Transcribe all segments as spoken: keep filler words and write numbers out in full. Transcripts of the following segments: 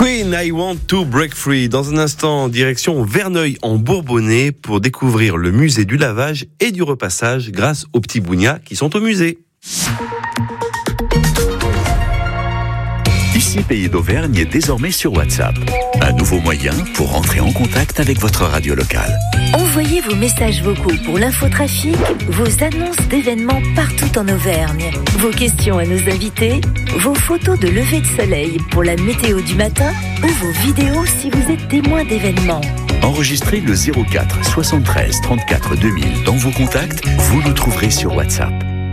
Queen, I Want to Break Free. Dans un instant, direction Verneuil en Bourbonnais pour découvrir le musée du lavage et du repassage grâce aux petits bougnats qui sont au musée. Ici Pays d'Auvergne est désormais sur WhatsApp. Un nouveau moyen pour rentrer en contact avec votre radio locale. Envoyez vos messages vocaux pour l'infotrafic, vos annonces d'événements partout en Auvergne, vos questions à nos invités, vos photos de lever de soleil pour la météo du matin ou vos vidéos si vous êtes témoin d'événements. Enregistrez le zéro quatre soixante-treize trente-quatre deux mille dans vos contacts, vous nous trouverez sur WhatsApp.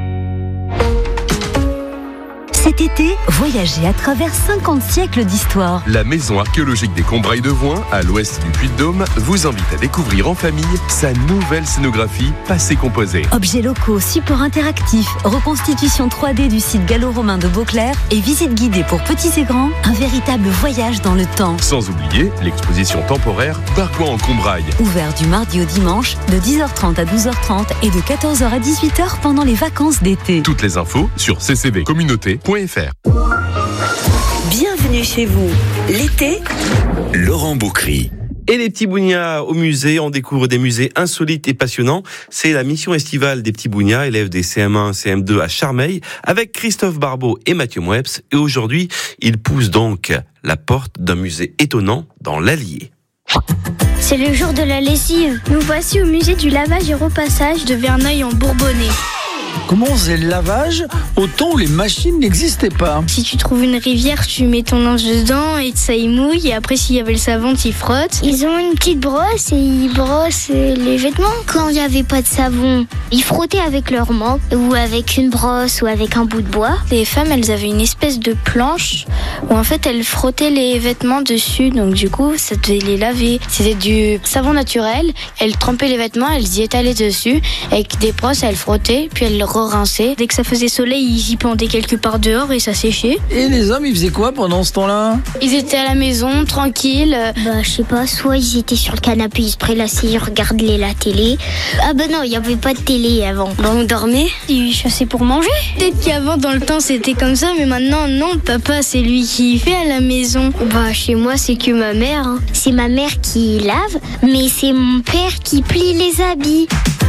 Cet été, voyagez à travers cinquante siècles d'histoire. La maison archéologique des Combrailles de Voin, à l'ouest du Puy-de-Dôme, vous invite à découvrir en famille sa nouvelle scénographie passé composé. Objets locaux, supports interactifs, reconstitution trois D du site gallo-romain de Beauclerc et visite guidée pour petits et grands, un véritable voyage dans le temps. Sans oublier l'exposition temporaire Barcoin en Combrailles. Ouvert du mardi au dimanche, de dix heures trente à douze heures trente et de quatorze heures à dix-huit heures pendant les vacances d'été. Toutes les infos sur c c b communauté point f r. Bienvenue chez vous. L'été, Laurent Boucry. Et les petits bougnats au musée, on découvre des musées insolites et passionnants. C'est la mission estivale des petits bougnats, élèves des C M un, C M deux à Charmeil, avec Christophe Barbeau et Mathieu Moeps. Et aujourd'hui, ils poussent donc la porte d'un musée étonnant dans l'Allier. C'est le jour de la lessive. Nous voici au musée du lavage et repassage de Verneuil en Bourbonnais. Comment on faisait le lavage au temps où les machines n'existaient pas? Si tu trouves une rivière, tu mets ton linge dedans et ça y mouille. Et après, s'il y avait le savon, tu y frottes. Ils ont une petite brosse et ils brossent les vêtements. Quand il n'y avait pas de savon, ils frottaient avec leur main ou avec une brosse ou avec un bout de bois. Les femmes, elles avaient une espèce de planche où en fait, elles frottaient les vêtements dessus. Donc du coup, ça devait les laver. C'était du savon naturel. Elles trempaient les vêtements, elles y étalaient dessus. Avec des brosses, elles frottaient, puis elles le re-rinçaient. Dès que ça faisait soleil, ils y pendaient quelque part dehors et ça séchait. Et les hommes, ils faisaient quoi pendant ce temps-là? Ils étaient à la maison, tranquilles. Bah, je sais pas, soit ils étaient sur le canapé, ils se prélassaient, ils regardaient la télé. Ah bah non, il y avait pas de télé avant. Bah, on dormait, ils chassaient pour manger. Peut-être qu'avant, dans le temps, c'était comme ça, mais maintenant, non, papa, c'est lui qui fait à la maison. Bah, chez moi, c'est que ma mère. Hein. C'est ma mère qui lave, mais c'est mon père qui plie les habits.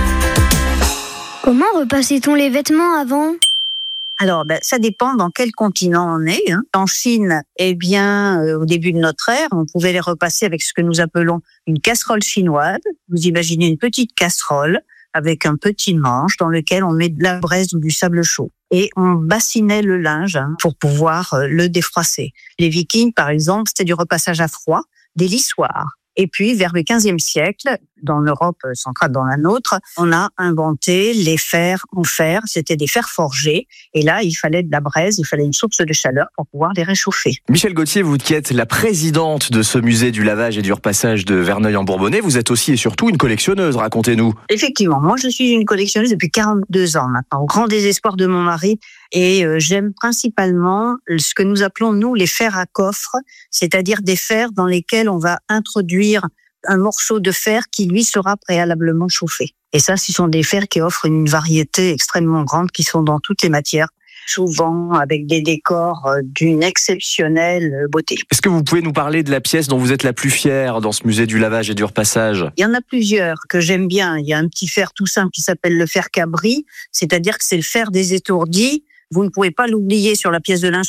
Comment repassait-on les vêtements avant ? Alors, ben, ça dépend dans quel continent on est. Hein. En Chine, eh bien, euh, au début de notre ère, on pouvait les repasser avec ce que nous appelons une casserole chinoise. Vous imaginez une petite casserole avec un petit manche dans lequel on met de la braise ou du sable chaud. Et on bassinait le linge hein, pour pouvoir euh, le défroisser. Les Vikings, par exemple, c'était du repassage à froid, des lissoirs. Et puis, vers le quinzième siècle, dans l'Europe centrale, dans la nôtre, on a inventé les fers en fer. C'était des fers forgés. Et là, il fallait de la braise, il fallait une source de chaleur pour pouvoir les réchauffer. Michel Gauthier, vous qui êtes la présidente de ce musée du lavage et du repassage de Verneuil en Bourbonnais, vous êtes aussi et surtout une collectionneuse, racontez-nous. Effectivement, moi je suis une collectionneuse depuis quarante-deux ans maintenant, au grand désespoir de mon mari. Et euh, j'aime principalement ce que nous appelons, nous, les fers à coffre, c'est-à-dire des fers dans lesquels on va introduire un morceau de fer qui, lui, sera préalablement chauffé. Et ça, ce sont des fers qui offrent une variété extrêmement grande, qui sont dans toutes les matières, souvent avec des décors d'une exceptionnelle beauté. Est-ce que vous pouvez nous parler de la pièce dont vous êtes la plus fière dans ce musée du lavage et du repassage ? Il y en a plusieurs que j'aime bien. Il y a un petit fer tout simple qui s'appelle le fer cabri, c'est-à-dire que c'est le fer des étourdis. Vous ne pouvez pas l'oublier sur la pièce de linge